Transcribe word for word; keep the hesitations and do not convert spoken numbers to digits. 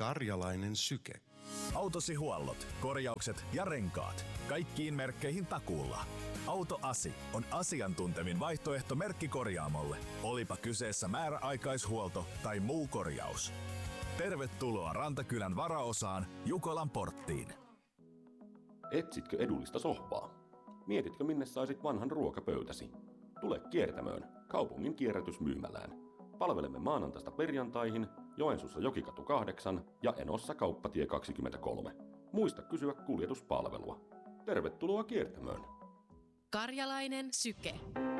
Karjalainen Syke. Autosi huollot, korjaukset ja renkaat. Kaikkiin merkkeihin takuulla. Autoasi on asiantuntevin vaihtoehto merkkikorjaamolle. Olipa kyseessä määräaikaishuolto tai muu korjaus. Tervetuloa Rantakylän varaosaan Jukolan porttiin. Etsitkö edullista sohvaa? Mietitkö minne saisit vanhan ruokapöytäsi? Tule Kiertämöön, kaupungin kierrätysmyymälään. Palvelemme maanantaista perjantaihin Joensuussa Jokikatu kahdeksan ja Enossa Kauppatie kaksikymmentäkolme. Muista kysyä kuljetuspalvelua. Tervetuloa Kiertämöön. Karjalainen Syke.